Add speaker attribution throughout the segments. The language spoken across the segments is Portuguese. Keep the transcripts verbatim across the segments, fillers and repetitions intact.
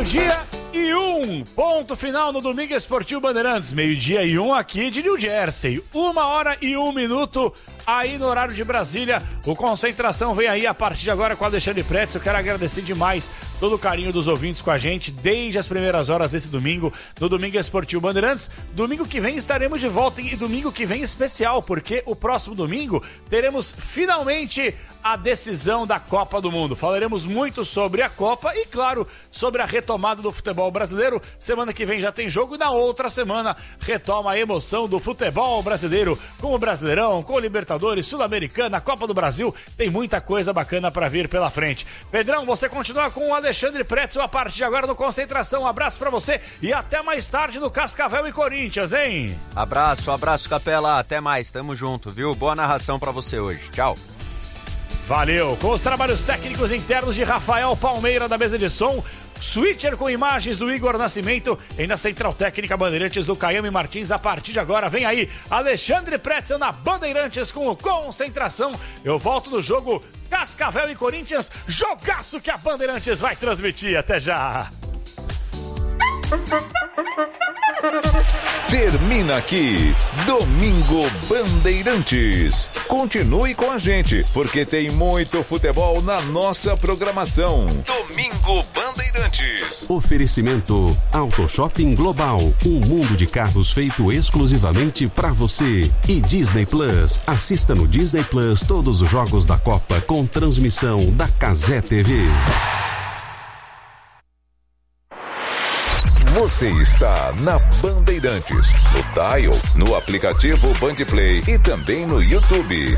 Speaker 1: Meio-dia e um, ponto final no Domingo Esportivo Bandeirantes. Meio-dia e um aqui de New Jersey. Uma hora e um minuto aí no horário de Brasília. O Concentração vem aí a partir de agora com o Alexandre Pretz. Eu quero agradecer demais todo o carinho dos ouvintes com a gente desde as primeiras horas desse domingo, no Domingo Esportivo Bandeirantes. Domingo que vem estaremos de volta e domingo que vem especial, porque o próximo domingo teremos finalmente a decisão da Copa do Mundo. Falaremos muito sobre a Copa e, claro, sobre a retomada do futebol brasileiro. Semana que vem já tem jogo e na outra semana retoma a emoção do futebol brasileiro com o Brasileirão, com o Libertadores, Sul-Americana, Copa do Brasil. Tem muita coisa bacana para vir pela frente. Pedrão, você continua com o Alexandre Pretzel a partir de agora no Concentração. Um abraço para você e até mais tarde no Cascavel e Corinthians, hein?
Speaker 2: Abraço, abraço, Capela. Até mais, tamo junto, viu? Boa narração para você hoje. Tchau.
Speaker 1: Valeu! Com os trabalhos técnicos internos de Rafael Palmeira da mesa de som, switcher com imagens do Igor Nascimento, e na Central Técnica Bandeirantes do Caiame Martins. A partir de agora vem aí Alexandre Pretzel na Bandeirantes com o Concentração. Eu volto no jogo Cascavel e Corinthians, jogaço que a Bandeirantes vai transmitir. Até já!
Speaker 3: Termina aqui Domingo Bandeirantes. Continue com a gente, porque tem muito futebol na nossa programação. Domingo Bandeirantes.
Speaker 4: Oferecimento Auto Shopping Global, um mundo de carros feito exclusivamente para você. E Disney Plus, assista no Disney Plus todos os jogos da Copa com transmissão da Cazé T V.
Speaker 3: Você está na Bandeirantes, no Dial, no aplicativo Bandplay e também no YouTube.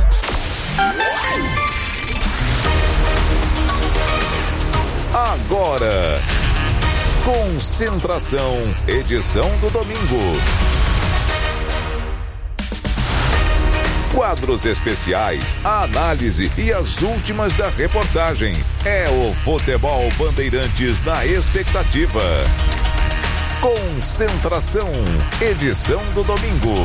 Speaker 3: Agora, Concentração, edição do domingo. Quadros especiais, a análise e as últimas da reportagem. É o Futebol Bandeirantes na expectativa. Concentração, edição do domingo.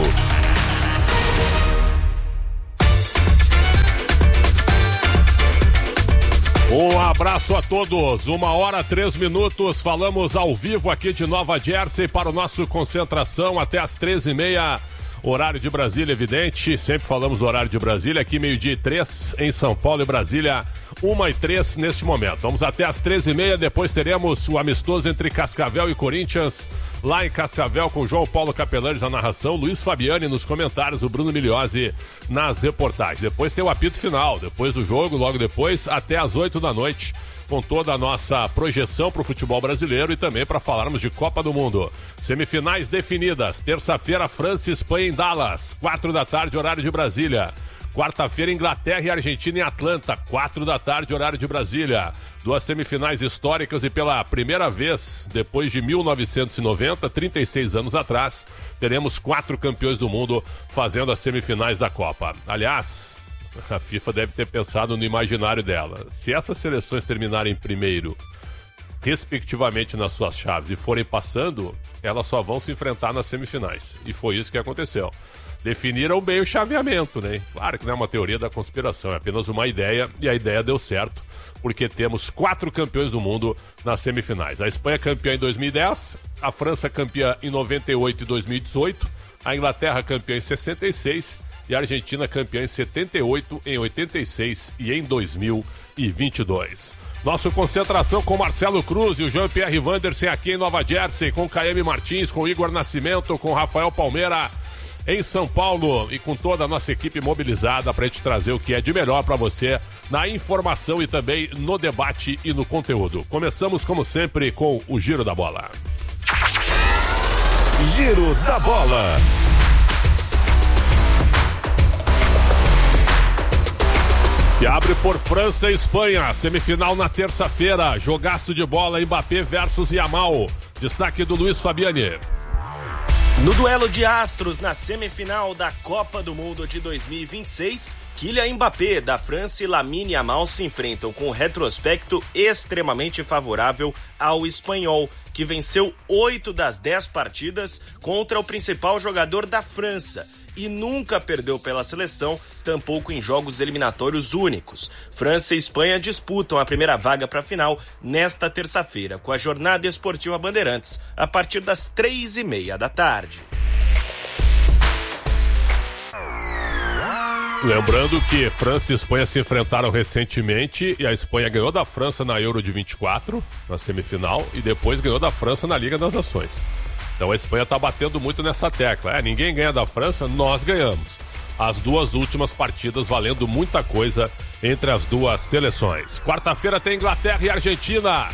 Speaker 5: Um abraço a todos, uma hora, três minutos, falamos ao vivo aqui de Nova Jersey para o nosso Concentração até as treze e meia, horário de Brasília, evidente, sempre falamos do horário de Brasília, aqui meio-dia e três em São Paulo e Brasília, uma e três neste momento. Vamos até as treze e meia, depois teremos o amistoso entre Cascavel e Corinthians, lá em Cascavel, com João Paulo Capelares na narração, Luiz Fabiani nos comentários, o Bruno Miliozzi nas reportagens. Depois tem o apito final, depois do jogo, logo depois, até as oito da noite, com toda a nossa projeção para o futebol brasileiro e também para falarmos de Copa do Mundo. Semifinais definidas, terça-feira, França e Espanha em Dallas, quatro da tarde, horário de Brasília. Quarta-feira, Inglaterra e Argentina em Atlanta, quatro da tarde, horário de Brasília. Duas semifinais históricas e pela primeira vez, depois de mil novecentos e noventa, trinta e seis anos atrás, teremos quatro campeões do mundo fazendo as semifinais da Copa. Aliás, a FIFA deve ter pensado no imaginário dela. Se essas seleções terminarem primeiro, respectivamente nas suas chaves, e forem passando, elas só vão se enfrentar nas semifinais. E foi isso que aconteceu. Definiram bem o chaveamento, né? Claro que não é uma teoria da conspiração, é apenas uma ideia, e a ideia deu certo, porque temos quatro campeões do mundo nas semifinais. A Espanha campeã em dois mil e dez, a França campeã em noventa e oito e dois mil e dezoito, a Inglaterra campeã em sessenta e seis e a Argentina campeã em setenta e oito, em oitenta e seis e em dois mil e vinte e dois. Nosso Concentração com Marcelo Cruz e o Jean-Pierre Wandersen aqui em Nova Jersey, com Caiame Martins, com Igor Nascimento, com Rafael Palmeira em São Paulo e com toda a nossa equipe mobilizada para a gente trazer o que é de melhor para você na informação e também no debate e no conteúdo. Começamos, como sempre, com o Giro da Bola.
Speaker 3: Giro da Bola.
Speaker 5: Que abre por França e Espanha, semifinal na terça-feira, jogaço de bola, Mbappé versus Yamal. Destaque do Luiz Fabiani.
Speaker 6: No duelo de astros na semifinal da Copa do Mundo de dois mil e vinte e seis, Kylian Mbappé, da França, e Lamine Yamal se enfrentam com um retrospecto extremamente favorável ao espanhol, que venceu oito das dez partidas contra o principal jogador da França e nunca perdeu pela seleção, tampouco em jogos eliminatórios únicos. França e Espanha disputam a primeira vaga para a final nesta terça-feira, com a Jornada Esportiva Bandeirantes, a partir das três e meia da tarde.
Speaker 5: Lembrando que França e Espanha se enfrentaram recentemente e a Espanha ganhou da França na Euro de vinte e quatro, na semifinal, e depois ganhou da França na Liga das Nações. Então a Espanha está batendo muito nessa tecla. É, ninguém ganha da França, nós ganhamos. As duas últimas partidas valendo muita coisa entre as duas seleções. Quarta-feira tem Inglaterra e Argentina.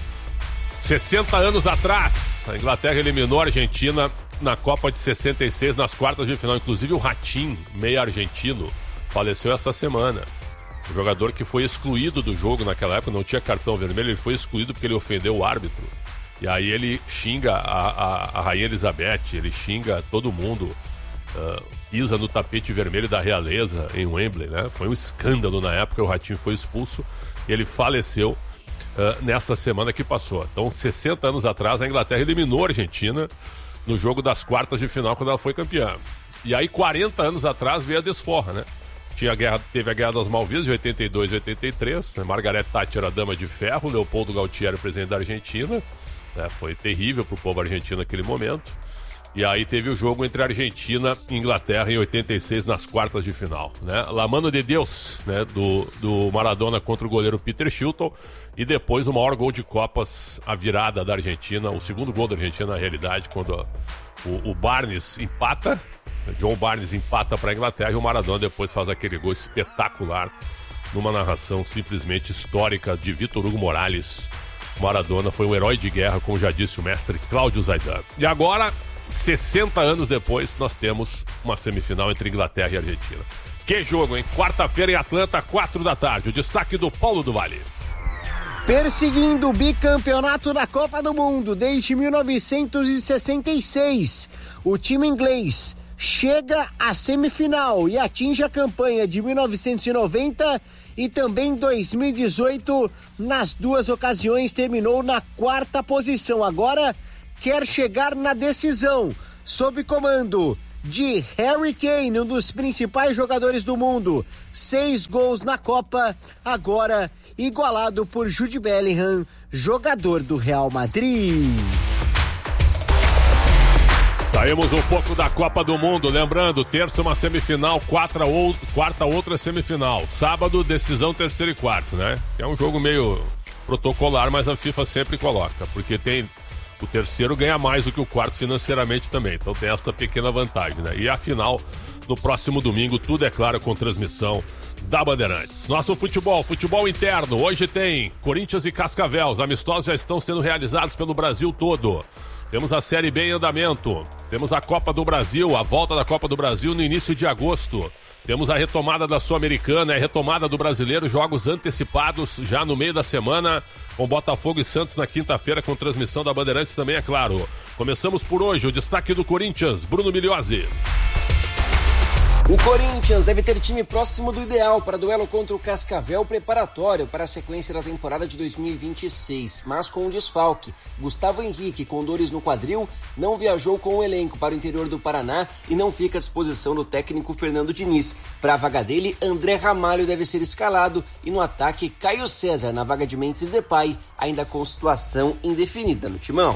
Speaker 5: sessenta anos atrás, a Inglaterra eliminou a Argentina na Copa de sessenta e seis, nas quartas de final. Inclusive o Ratinho, meio argentino, faleceu essa semana. O jogador que foi excluído do jogo naquela época, não tinha cartão vermelho, ele foi excluído porque ele ofendeu o árbitro. E aí ele xinga a, a, a Rainha Elizabeth, ele xinga todo mundo, uh, pisa no tapete vermelho da realeza em Wembley, né? Foi um escândalo na época, o Ratinho foi expulso e ele faleceu uh, nessa semana que passou. Então, sessenta anos atrás, a Inglaterra eliminou a Argentina no jogo das quartas de final, quando ela foi campeã. E aí, quarenta anos atrás, veio a desforra, né? Tinha a guerra, teve a Guerra das Malvinas, de oitenta e dois e oitenta e três, né? Margaret Thatcher, a dama de ferro, Leopoldo Galtieri, presidente da Argentina. É, foi terrível para o povo argentino naquele momento. E aí teve o jogo entre Argentina e Inglaterra em oitenta e seis, nas quartas de final, né? La Mano de Deus, né? do, do Maradona contra o goleiro Peter Shilton. E depois o maior gol de Copas, a virada da Argentina, o segundo gol da Argentina na realidade, quando o, o Barnes empata, John Barnes empata para a Inglaterra, e o Maradona depois faz aquele gol espetacular numa narração simplesmente histórica de Vitor Hugo Morales. Maradona foi um herói de guerra, como já disse o mestre Cláudio Zaidan. E agora, sessenta anos depois, nós temos uma semifinal entre Inglaterra e Argentina. Que jogo, hein? Quarta-feira em Atlanta, quatro da tarde. O destaque do Paulo do Vale.
Speaker 7: Perseguindo o bicampeonato da Copa do Mundo desde mil novecentos e sessenta e seis, o time inglês chega à semifinal e atinge a campanha de mil novecentos e noventa e também dois mil e dezoito, nas duas ocasiões terminou na quarta posição. Agora quer chegar na decisão, sob comando de Harry Kane, um dos principais jogadores do mundo. Seis gols na Copa, agora igualado por Jude Bellingham, jogador do Real Madrid.
Speaker 5: Saímos um pouco da Copa do Mundo, lembrando, terça uma semifinal, quarta, ou, quarta outra semifinal. Sábado, decisão terceiro e quarto, né? É um jogo meio protocolar, mas a FIFA sempre coloca, porque tem o terceiro ganha mais do que o quarto financeiramente também, então tem essa pequena vantagem, né? E a final, no próximo domingo, tudo é claro, com transmissão da Bandeirantes. Nosso futebol, futebol interno, hoje tem Corinthians e Cascavel, os amistosos já estão sendo realizados pelo Brasil todo. Temos a Série B em andamento, temos a Copa do Brasil, a volta da Copa do Brasil no início de agosto. Temos a retomada da Sul-Americana, a retomada do Brasileiro, jogos antecipados já no meio da semana, com Botafogo e Santos na quinta-feira, com transmissão da Bandeirantes também, é claro. Começamos por hoje, o destaque do Corinthians, Bruno Migliozzi.
Speaker 8: O Corinthians deve ter time próximo do ideal para duelo contra o Cascavel, preparatório para a sequência da temporada de dois mil e vinte e seis, mas com um desfalque. Gustavo Henrique, com dores no quadril, não viajou com o elenco para o interior do Paraná e não fica à disposição do técnico Fernando Diniz. Para a vaga dele, André Ramalho deve ser escalado e no ataque, Caio César na vaga de Memphis Depay, ainda com situação indefinida no timão.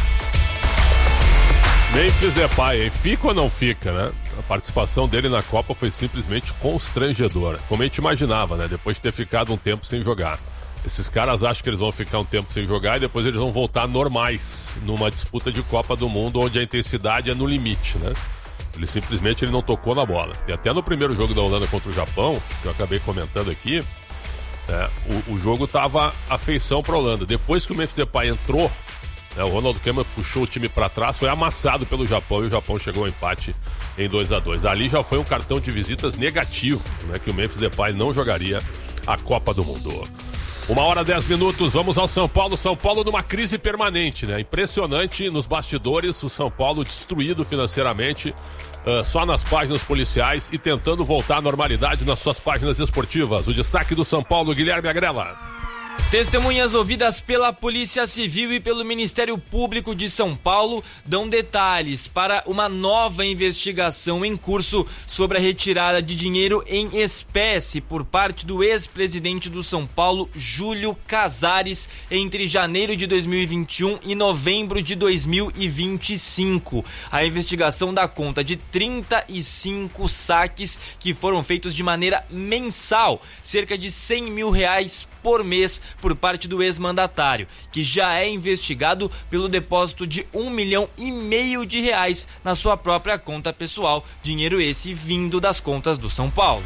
Speaker 5: Memphis Depay, hein? Fica ou não fica, né? A participação dele na Copa foi simplesmente constrangedora, como a gente imaginava, né? Depois de ter ficado um tempo sem jogar. Esses caras acham que eles vão ficar um tempo sem jogar e depois eles vão voltar normais numa disputa de Copa do Mundo onde a intensidade é no limite, né? Ele simplesmente ele não tocou na bola. E até no primeiro jogo da Holanda contra o Japão, que eu acabei comentando aqui, é, o, o jogo tava a feição para a Holanda. Depois que o Memphis Depay entrou, né, o Ronald Koeman puxou o time para trás, foi amassado pelo Japão e o Japão chegou ao empate em dois a dois. Ali já foi um cartão de visitas negativo, né, que o Memphis Depay não jogaria a Copa do Mundo. Uma hora, dez minutos, vamos ao São Paulo. São Paulo numa crise permanente, né? Impressionante nos bastidores, o São Paulo destruído financeiramente. uh, só nas páginas policiais e tentando voltar à normalidade nas suas páginas esportivas. O destaque do São Paulo, Guilherme Agrela.
Speaker 9: Testemunhas ouvidas pela Polícia Civil e pelo Ministério Público de São Paulo dão detalhes para uma nova investigação em curso sobre a retirada de dinheiro em espécie por parte do ex-presidente do São Paulo, Júlio Casares, entre janeiro de dois mil e vinte e um e novembro de dois mil e vinte e cinco. A investigação dá conta de trinta e cinco saques que foram feitos de maneira mensal, cerca de cem mil reais por mês, por parte do ex-mandatário, que já é investigado pelo depósito de um milhão e meio de reais na sua própria conta pessoal, dinheiro esse vindo das contas do São Paulo.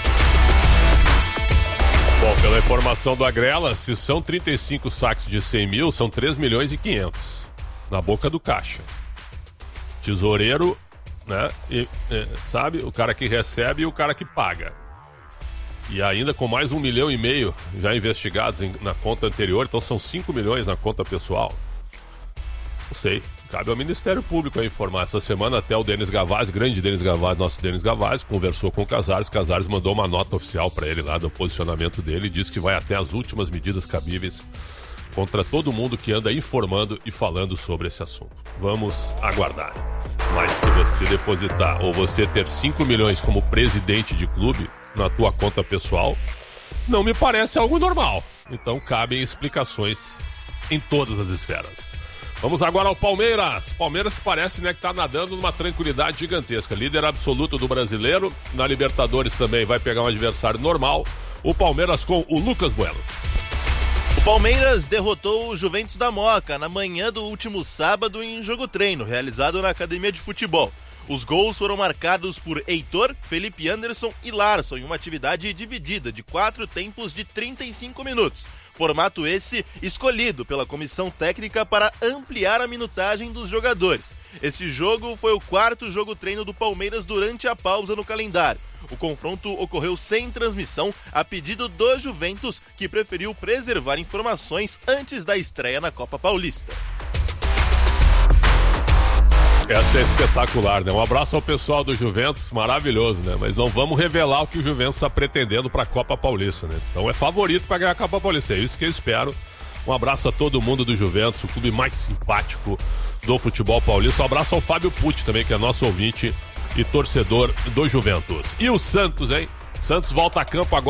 Speaker 5: Bom, pela informação do Agrela, se são trinta e cinco saques de cem mil, são três milhões e quinhentos na boca do caixa. Tesoureiro, né? E, e, sabe, o cara que recebe e o cara que paga. E ainda com mais um milhão e meio já investigados em, na conta anterior, então são cinco milhões na conta pessoal. Não sei, cabe ao Ministério Público a informar. Essa semana até o Denis Gavazzi, grande Denis Gavazzi, nosso Denis Gavazzi, conversou com o Casares. Casares mandou uma nota oficial para ele lá do posicionamento dele e disse que vai até as últimas medidas cabíveis contra todo mundo que anda informando e falando sobre esse assunto. Vamos aguardar. Mas que você depositar ou você ter cinco milhões como presidente de clube na tua conta pessoal, não me parece algo normal. Então cabem explicações em todas as esferas. Vamos agora ao Palmeiras. Palmeiras que parece, né, que tá nadando numa tranquilidade gigantesca. Líder absoluto do Brasileiro. Na Libertadores também vai pegar um adversário normal. O Palmeiras com o Lucas Bueno.
Speaker 10: O Palmeiras derrotou o Juventus da Moca na manhã do último sábado em jogo treino, realizado na Academia de Futebol. Os gols foram marcados por Heitor, Felipe Anderson e Larson em uma atividade dividida de quatro tempos de trinta e cinco minutos. Formato esse escolhido pela comissão técnica para ampliar a minutagem dos jogadores. Esse jogo foi o quarto jogo treino do Palmeiras durante a pausa no calendário. O confronto ocorreu sem transmissão a pedido do Juventus, que preferiu preservar informações antes da estreia na Copa Paulista.
Speaker 5: Essa é espetacular, né? Um abraço ao pessoal do Juventus, maravilhoso, né? Mas não vamos revelar o que o Juventus está pretendendo para a Copa Paulista, né? Então é favorito para ganhar a Copa Paulista, é isso que eu espero. Um abraço a todo mundo do Juventus, o clube mais simpático do futebol paulista. Um abraço ao Fábio Pucci também, que é nosso ouvinte e torcedor do Juventus. E o Santos, hein? Santos volta a campo agora.